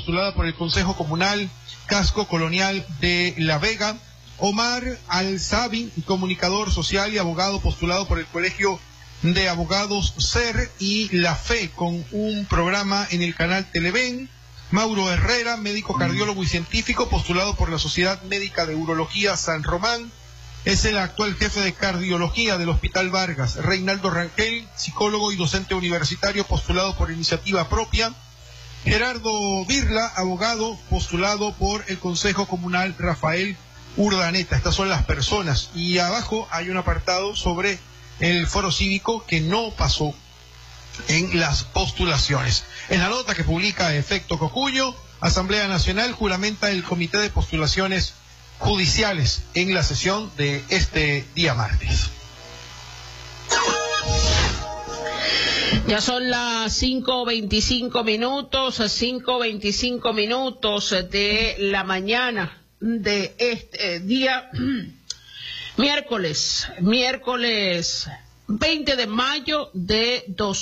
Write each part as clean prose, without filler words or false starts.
postulada por el Consejo Comunal Casco Colonial de La Vega. Omar Alzabi, comunicador social y abogado, postulado por el Colegio de Abogados SER y La Fe, con un programa en el canal Televen. Mauro Herrera, médico cardiólogo y científico, postulado por la Sociedad Médica de Urología San Román. Es el actual jefe de cardiología del Hospital Vargas. Reinaldo Rangel, psicólogo y docente universitario, postulado por iniciativa propia. Gerardo Birla, abogado, postulado por el Consejo Comunal Rafael Urdaneta. Estas son las personas. Y abajo hay un apartado sobre el foro cívico que no pasó en las postulaciones. En la nota que publica Efecto Cocuyo, Asamblea Nacional juramenta el Comité de Postulaciones Judiciales en la sesión de este día martes. Ya son las 5:25 minutos de la mañana de este día miércoles 20 de mayo de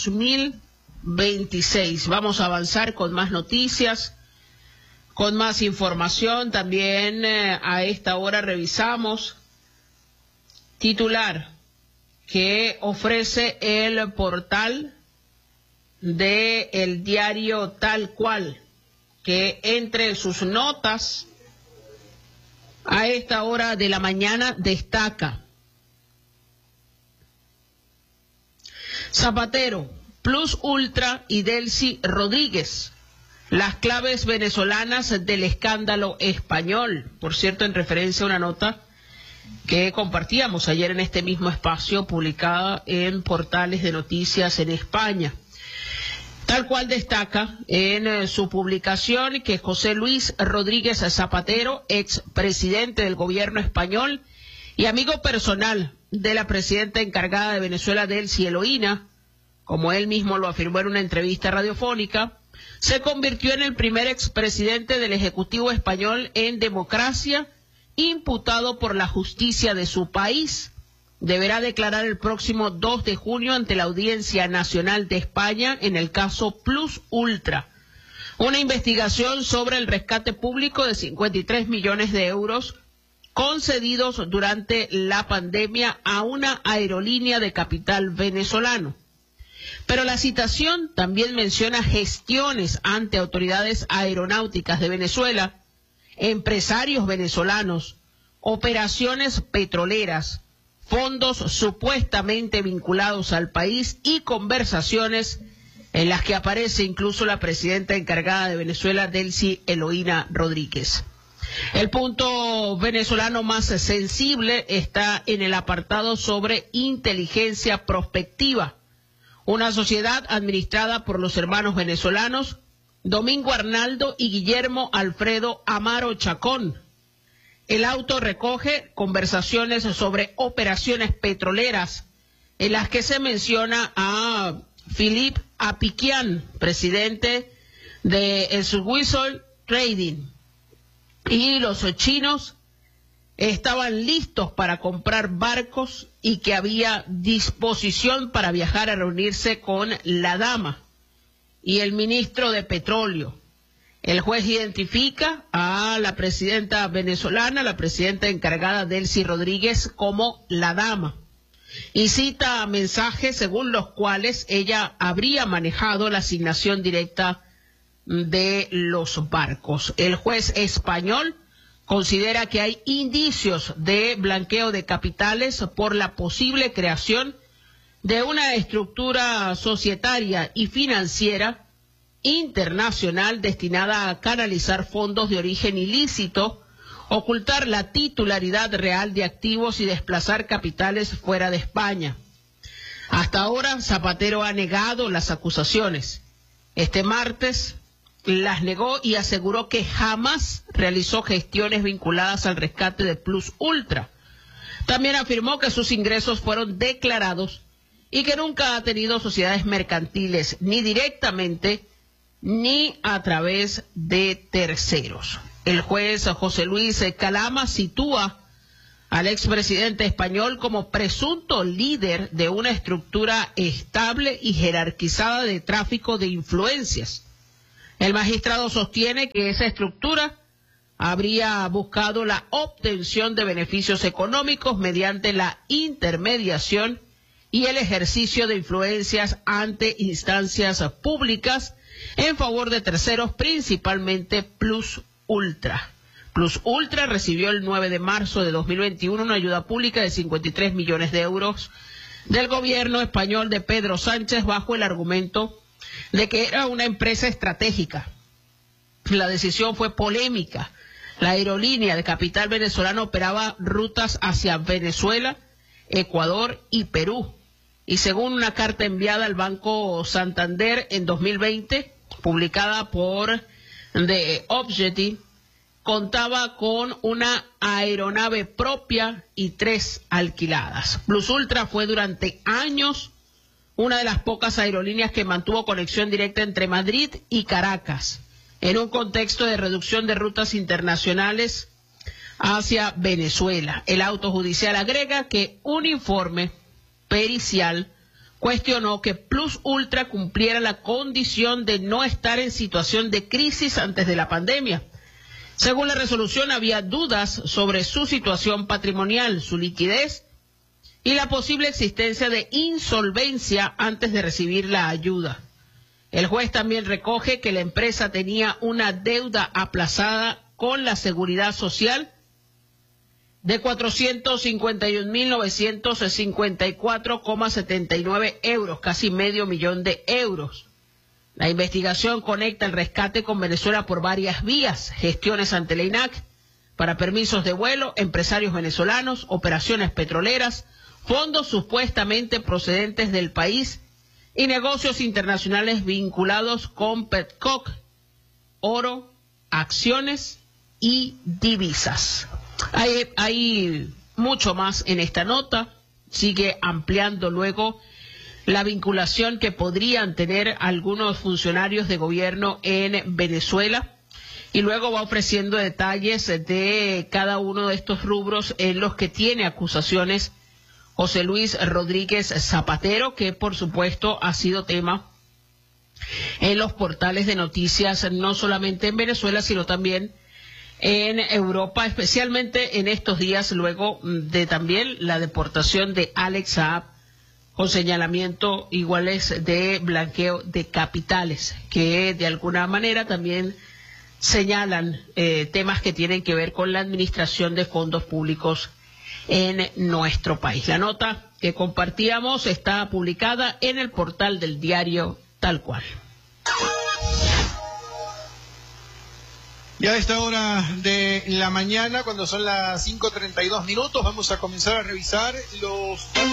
2026. Vamos a avanzar con más noticias, con más información. También a esta hora revisamos titular que ofrece el portal de el diario Tal Cual, que entre sus notas a esta hora de la mañana destaca: Zapatero, Plus Ultra y Delcy Rodríguez, las claves venezolanas del escándalo español. Por cierto, en referencia a una nota que compartíamos ayer en este mismo espacio, publicada en portales de noticias en España. Tal Cual destaca en su publicación que José Luis Rodríguez Zapatero, expresidente del gobierno español y amigo personal de la presidenta encargada de Venezuela, Delcy Eloína, como él mismo lo afirmó en una entrevista radiofónica, se convirtió en el primer expresidente del Ejecutivo español en democracia, imputado por la justicia de su país. Deberá declarar el próximo 2 de junio ante la Audiencia Nacional de España en el caso Plus Ultra, una investigación sobre el rescate público de 53 millones de euros concedidos durante la pandemia a una aerolínea de capital venezolano. Pero la citación también menciona gestiones ante autoridades aeronáuticas de Venezuela, empresarios venezolanos, operaciones petroleras, fondos supuestamente vinculados al país y conversaciones en las que aparece incluso la presidenta encargada de Venezuela, Delcy Eloína Rodríguez. El punto venezolano más sensible está en el apartado sobre inteligencia prospectiva, una sociedad administrada por los hermanos venezolanos Domingo Arnaldo y Guillermo Alfredo Amaro Chacón. El auto recoge conversaciones sobre operaciones petroleras en las que se menciona a Philippe Apiquian, presidente de Swissoil Trading, y los chinos estaban listos para comprar barcos y que había disposición para viajar a reunirse con la dama y el ministro de Petróleo. El juez identifica a la presidenta venezolana, la presidenta encargada Delcy Rodríguez, como la dama, y cita mensajes según los cuales ella habría manejado la asignación directa de los barcos. El juez español considera que hay indicios de blanqueo de capitales por la posible creación de una estructura societaria y financiera internacional destinada a canalizar fondos de origen ilícito, ocultar la titularidad real de activos y desplazar capitales fuera de España. Hasta ahora, Zapatero ha negado las acusaciones. Este martes las negó y aseguró que jamás realizó gestiones vinculadas al rescate de Plus Ultra. También afirmó que sus ingresos fueron declarados y que nunca ha tenido sociedades mercantiles, ni directamente ni a través de terceros. El juez José Luis Calama sitúa al expresidente español como presunto líder de una estructura estable y jerarquizada de tráfico de influencias. El magistrado sostiene que esa estructura habría buscado la obtención de beneficios económicos mediante la intermediación y el ejercicio de influencias ante instancias públicas en favor de terceros, principalmente Plus Ultra. Plus Ultra recibió el 9 de marzo de 2021 una ayuda pública de 53 millones de euros del gobierno español de Pedro Sánchez bajo el argumento de que era una empresa estratégica. La decisión fue polémica. La aerolínea de capital venezolano operaba rutas hacia Venezuela, Ecuador y Perú. Y según una carta enviada al Banco Santander en 2020, publicada por The Objective, contaba con una aeronave propia y 3 alquiladas. Plus Ultra fue durante años una de las pocas aerolíneas que mantuvo conexión directa entre Madrid y Caracas, en un contexto de reducción de rutas internacionales hacia Venezuela. El auto judicial agrega que un informe pericial cuestionó que Plus Ultra cumpliera la condición de no estar en situación de crisis antes de la pandemia. Según la resolución, había dudas sobre su situación patrimonial, su liquidez y la posible existencia de insolvencia antes de recibir la ayuda. El juez también recoge que la empresa tenía una deuda aplazada con la Seguridad Social de 451.954,79 euros, casi medio millón de euros. La investigación conecta el rescate con Venezuela por varias vías: gestiones ante la INAC para permisos de vuelo, empresarios venezolanos, operaciones petroleras, fondos supuestamente procedentes del país y negocios internacionales vinculados con Petcock, oro, acciones y divisas. Hay mucho más en esta nota. Sigue ampliando luego la vinculación que podrían tener algunos funcionarios de gobierno en Venezuela, y luego va ofreciendo detalles de cada uno de estos rubros en los que tiene acusaciones José Luis Rodríguez Zapatero, que por supuesto ha sido tema en los portales de noticias, no solamente en Venezuela, sino también en Europa, especialmente en estos días, luego de también la deportación de Alex Saab, con señalamiento iguales de blanqueo de capitales, que de alguna manera también señalan temas que tienen que ver con la administración de fondos públicos en nuestro país. La nota que compartíamos está publicada en el portal del diario Tal Cual. Y a esta hora de la mañana, cuando son las 5:32 minutos, vamos a comenzar a revisar los